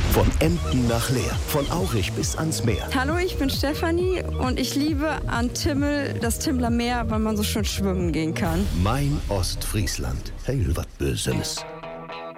Von Emden nach Leer, von Aurich bis ans Meer. Hallo, ich bin Stefanie und ich liebe an Timmel das Timmler Meer, weil man so schön schwimmen gehen kann. Mein Ostfriesland. Hey, was Böses.